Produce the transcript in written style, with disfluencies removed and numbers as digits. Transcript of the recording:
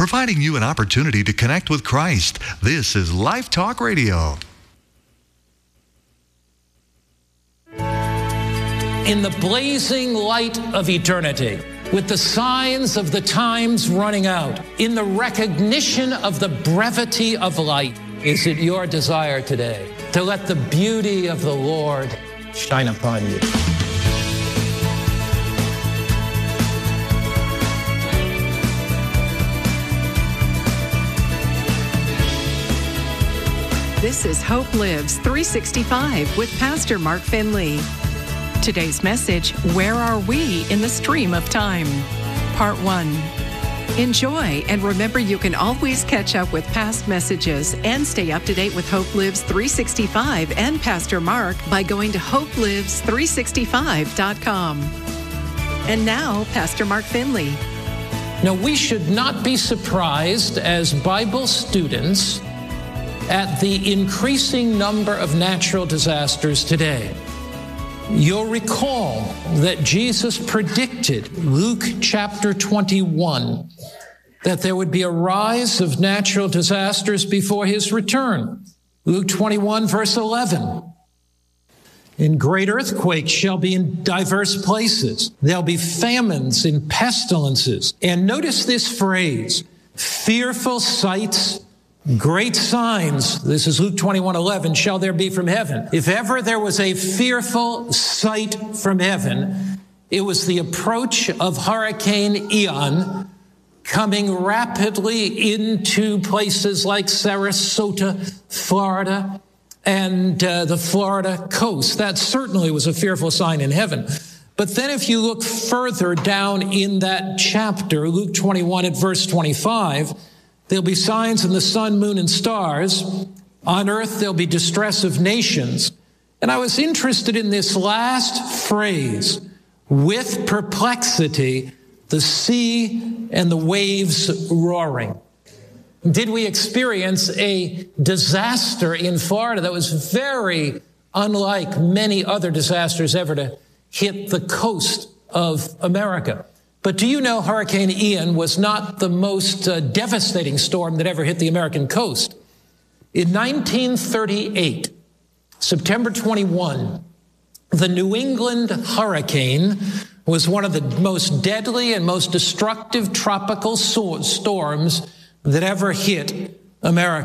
providing you an opportunity to connect with Christ. This is Life Talk Radio. In the blazing light of eternity, with the signs of the times running out, in the recognition of the brevity of light, is it your desire today to let the beauty of the Lord shine upon you? This is Hope Lives 365 with Pastor Mark Finley. Today's message, Where Are We in the Stream of Time? Part 1. Enjoy, and remember you can always catch up with past messages and stay up to date with Hope Lives 365 and Pastor Mark by going to hopelives365.com. And now, Pastor Mark Finley. Now, we should not be surprised as Bible students at the increasing number of natural disasters today. You'll recall that Jesus predicted, Luke chapter 21, that there would be a rise of natural disasters before his return. Luke 21, verse 11. And great earthquakes shall be in diverse places. There'll be famines and pestilences. And notice this phrase, fearful sights, great signs, this is Luke 21:11, shall there be from heaven. If ever there was a fearful sight from heaven, it was the approach of Hurricane Ian coming rapidly into places like Sarasota, Florida, and the Florida coast. That certainly was a fearful sign in heaven. But then if you look further down in that chapter, Luke 21 at verse 25, there'll be signs in the sun, moon, and stars. On earth, there'll be distress of nations. And I was interested in this last phrase, with perplexity, the sea and the waves roaring. Did we experience a disaster in Florida that was very unlike many other disasters ever to hit the coast of America? But do you know Hurricane Ian was not the most devastating storm that ever hit the American coast? In 1938, September 21, the New England hurricane was one of the most deadly and most destructive tropical storms that ever hit America.